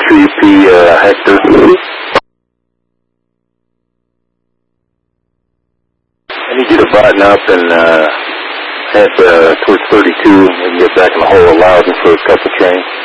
3P Hector. I need you to button up and head towards 32 and get back in the hole of Loudon for a couple trains.